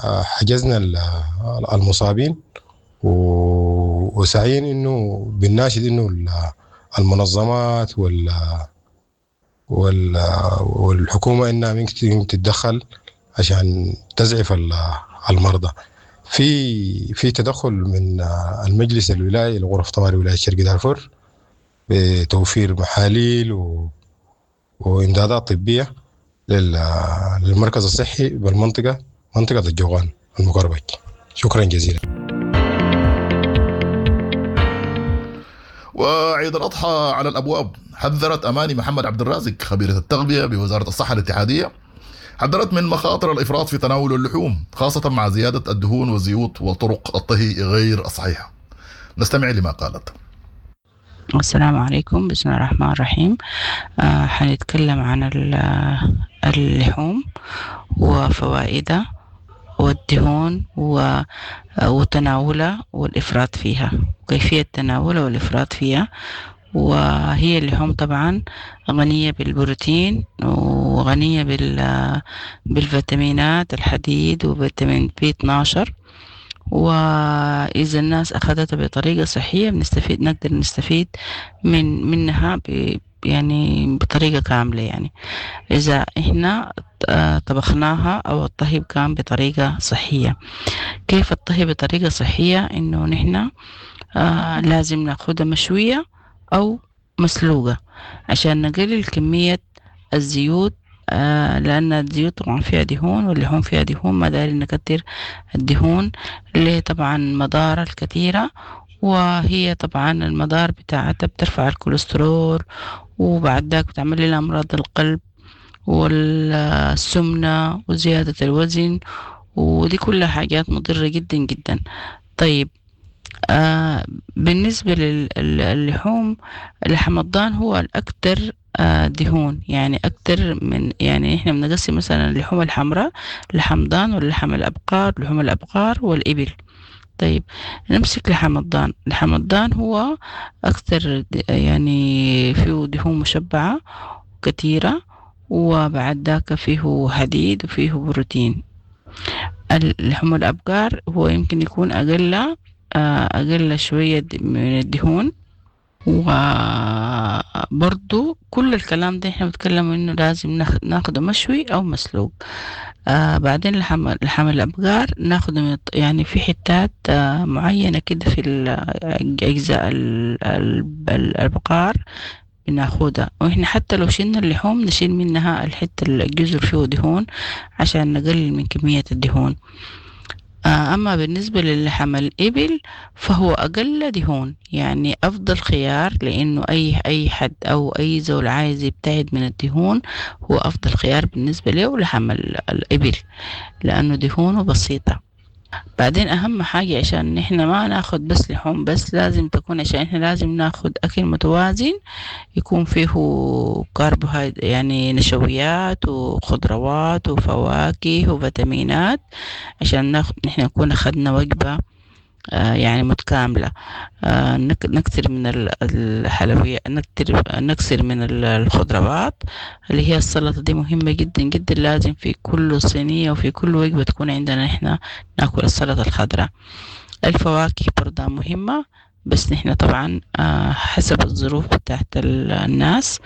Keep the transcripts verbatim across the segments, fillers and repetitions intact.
حجزنا المصابين، وسعيين انه بنناشد انه المنظمات وال والحكومه انها ممكن تتدخل عشان تزعف المرضى. في في تدخل من المجلس الولائي لغرف طوارئ ولايه شرق دارفور بتوفير محاليل و... وامدادات طبيه للمركز الصحي بالمنطقه منطقه الجوغان المقربج. شكرا جزيلا. وعيد الأضحى على الأبواب. حذرت أماني محمد عبد الرازق خبيرة التغذية بوزارة الصحة الاتحادية، حذرت من مخاطر الإفراط في تناول اللحوم خاصة مع زيادة الدهون والزيوت وطرق الطهي غير الصحيحة. نستمع لما قالت. السلام عليكم، بسم الله الرحمن الرحيم. آه حنتكلم عن اللحوم وفوائدها والدهون وتناولها والإفراط فيها، وكيفية تناولها والإفراط فيها. وهي اللحوم طبعا غنية بالبروتين وغنية بالفيتامينات الحديد وفيتامين بي اثناشر، وإذا الناس أخذتها بطريقة صحية بنستفيد نقدر نستفيد من منها ب يعني بطريقة كاملة. يعني إذا إحنا طبخناها أو الطهي كان بطريقة صحية. كيف الطهي بطريقة صحية؟ إنه نحنا آه لازم نأخذها مشوية أو مسلوقة عشان نقلل كمية الزيوت، آه لأن الزيوت طبعا فيها دهون واللحوم فيها دهون، ما داري نكتر الدهون اللي طبعا مضار الكثيرة. وهي طبعا المضار بتاعتها بترفع الكوليسترول، وبعد ذاك بتعمل لنا أمراض القلب والسمنة وزيادة الوزن، ودي كلها حاجات مضرة جدا جدا. طيب آه بالنسبة للحوم، لحم الضان هو الأكثر آه دهون، يعني أكثر من يعني إحنا بنقسم مثلا اللحوم الحمراء لحم ضان واللحم الأبقار لحوم الأبقار والإبل. طيب نمسك لحم الضان. لحم الضان هو أكثر يعني فيه دهون مشبعة كثيرة، وبعد ذاك فيه حديد وفيه بروتين. اللحوم الأبقار هو يمكن يكون أقل أقل شوية من الدهون، وبرضو كل الكلام ده احنا بنتكلم انه لازم ناخده مشوي او مسلوق. آه بعدين لحم لحم الابقار ناخده يعني في حتات آه معينة كده في اجزاء الابقار بناخدها، واحنا حتى لو شلنا اللحوم نشيل منها الحتة الجزر فيه دهون عشان نقلل من كمية الدهون. أما بالنسبة للحم الإبل فهو أقل دهون، يعني أفضل خيار، لأنه أي أي حد أو أي زول عايز يبتعد من الدهون هو أفضل خيار بالنسبة له لحم الإبل، لأنه دهونه بسيطة. بعدين أهم حاجة عشان إحنا ما ناخد بس لحوم بس، لازم تكون عشان إحنا لازم ناخد أكل متوازن يكون فيه كربوهيدرات يعني نشويات وخضروات وفواكه وفيتامينات، عشان ناخد إحنا نكون أخدنا وجبة آه يعني متكاملة. آه نكثر من الحلويات، نكثر نكثر من الخضروات اللي هي السلطة، دي مهمة جدا جدا، لازم في كل صينية وفي كل وجبة تكون عندنا إحنا ناكل السلطة الخضراء. الفواكه برضه مهمة، بس نحن طبعا آه حسب الظروف بتاعت الناس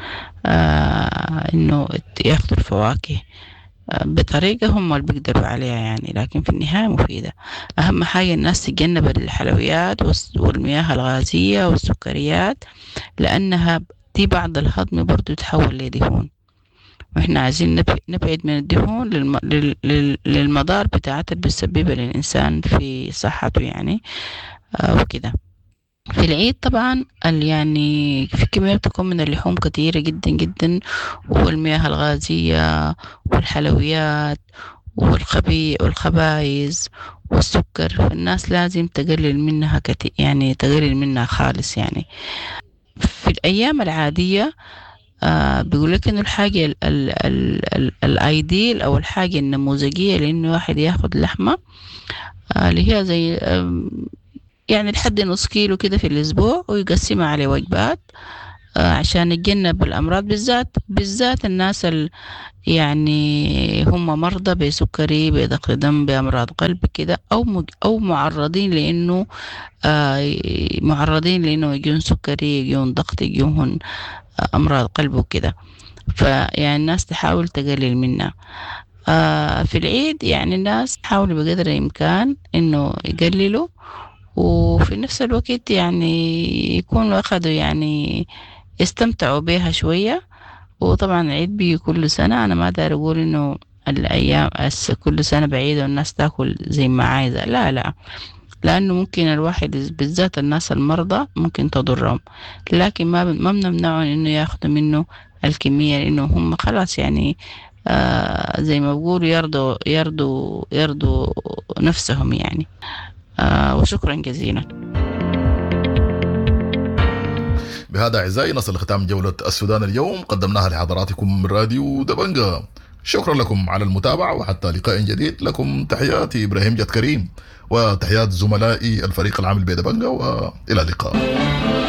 آه إنه ياخدوا الفواكه بطريقة هم اللي بيقدروا عليها يعني، لكن في النهاية مفيدة. أهم حاجة الناس تتجنب الحلويات والمياه الغازية والسكريات، لأنها دي بعد الهضم برضو تحول لدهون، وإحنا عايزين نبعد من الدهون للمضار بتاعتها اللي بتسببها للإنسان في صحته يعني آه وكده. في العيد طبعا يعني في كمية بتكون من اللحوم كثيرة جدا جدا، والمياه الغازية والحلويات والخبي والخبايز والسكر، الناس لازم تقلل منها كتير، يعني تقلل منها خالص. يعني في الأيام العادية آه بيقول لك إنه الحاجة ال ال ال ال الأيديل أو الحاجة النموذجية لإنه واحد ياخد لحمة آه اللي هي زي آه يعني لحد نص كيلو كده في الأسبوع، ويقسمها على وجبات عشان نتجنب الأمراض، بالذات بالذات الناس ال يعني هم مرضى بسكري، بضغط دم، بأمراض قلب كده، أو مج- أو معرضين لأنه آه، معرضين لأنه يجون سكري، يجون ضغط، يجون أمراض قلب وكده. فيعني الناس تحاول تقلل منها. آه، في العيد يعني الناس حاولوا بقدر الإمكان إنه يقللوا، وفي نفس الوقت يعني يكونوا أخذوا يعني يستمتعوا بيها شوية. وطبعا العيد بيجي كل سنة، أنا ما داير أقول إنه الأيام أس كل سنة بعيدة والناس تاكل زي ما عايزة، لا لا، لأنه ممكن الواحد بالذات الناس المرضى ممكن تضرهم، لكن ما ما بنمنعهم إنه ياخدوا منه الكمية، لأنه هم خلاص يعني آه زي ما بقولوا يرضوا يرضوا يرضوا نفسهم يعني. آه وشكرا جزيلا. بهذا أعزائي نصل لختام جولة السودان اليوم، قدمناها لحضراتكم من راديو دبنجة. شكرا لكم على المتابعة، وحتى لقاء جديد. لكم تحياتي إبراهيم جد كريم، وتحيات زملائي الفريق العامل بدبنجة، وإلى اللقاء.